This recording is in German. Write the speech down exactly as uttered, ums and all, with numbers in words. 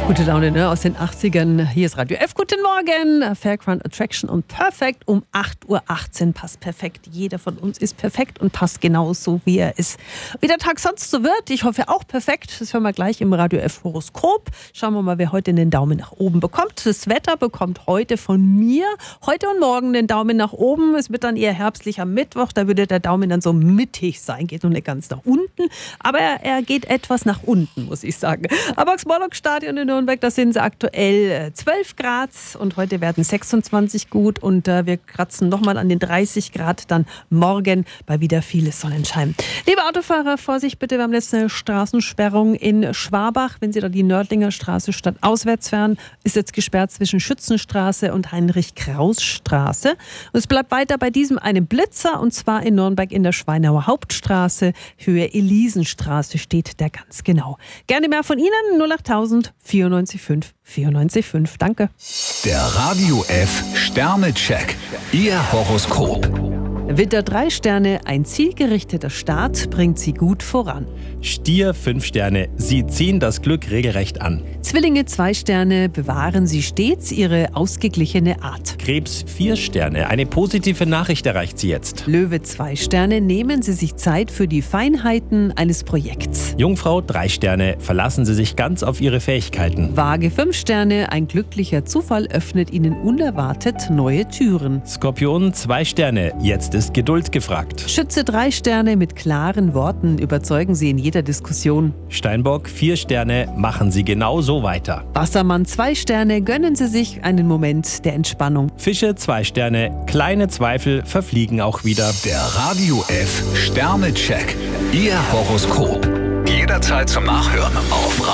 Gute Laune, ne? Aus den achtzigern. Hier ist Radio F. Guten Morgen. Fairground Attraction und Perfekt um acht Uhr achtzehn. Passt perfekt. Jeder von uns ist perfekt und passt genauso, wie er ist. Wie der Tag sonst so wird, ich hoffe auch perfekt. Das hören wir gleich im Radio F Horoskop. Schauen wir mal, wer heute den Daumen nach oben bekommt. Das Wetter bekommt heute von mir heute und morgen den Daumen nach oben. Es wird dann eher herbstlich am Mittwoch. Da würde der Daumen dann so mittig sein. Geht noch nicht ganz nach unten. Aber er, er geht etwas nach unten, muss ich sagen. Aber das Morlock-Stadion in Nürnberg, da sind sie aktuell zwölf Grad und heute werden sechsundzwanzig gut und äh, wir kratzen nochmal an den dreißig Grad dann morgen bei wieder viel Sonnenschein. Liebe Autofahrer, Vorsicht bitte, wir haben jetzt eine Straßensperrung in Schwabach. Wenn Sie da die Nördlinger Straße stadtauswärts fahren, ist jetzt gesperrt zwischen Schützenstraße und Heinrich-Kraus-Straße. Und es bleibt weiter bei diesem einen Blitzer und zwar in Nürnberg in der Schweinauer Hauptstraße, Höhe Elisenstraße steht der ganz genau. Gerne mehr von Ihnen, null achttausend vierundneunzig fünf vierundneunzig fünf. Danke. Der Radio F Sternecheck. Ihr Horoskop. Widder drei Sterne, ein zielgerichteter Start bringt Sie gut voran. Stier fünf Sterne, Sie ziehen das Glück regelrecht an. Zwillinge zwei Sterne, bewahren Sie stets Ihre ausgeglichene Art. Krebs vier Sterne, eine positive Nachricht erreicht Sie jetzt. Löwe zwei Sterne, nehmen Sie sich Zeit für die Feinheiten eines Projekts. Jungfrau drei Sterne, verlassen Sie sich ganz auf Ihre Fähigkeiten. Waage fünf Sterne, ein glücklicher Zufall öffnet Ihnen unerwartet neue Türen. Skorpion zwei Sterne, jetzt ist Geduld gefragt. Schütze drei Sterne, mit klaren Worten überzeugen Sie in jeder Diskussion. Steinbock vier Sterne, machen Sie genau so weiter. Wassermann zwei Sterne, gönnen Sie sich einen Moment der Entspannung. Fische zwei Sterne, kleine Zweifel verfliegen auch wieder. Der Radio F Sternecheck. Ihr Horoskop. Jederzeit zum Nachhören auf